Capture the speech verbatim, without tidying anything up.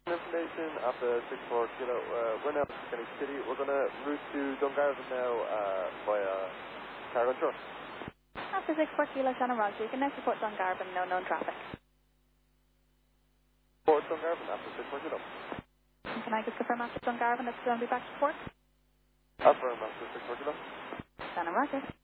Information after six four kilo, uh, we're now in Kenny City. We're going to route to Dungarvan now uh, via cargo truck. After six four kilo, Shannon Roger, you can now support Dungarvan, no known traffic. Port Dungarvan after six four kilo. And can I just confirm after Dungarvan it's going to be back to port? Affirm after six four kilo. Shannon Roger.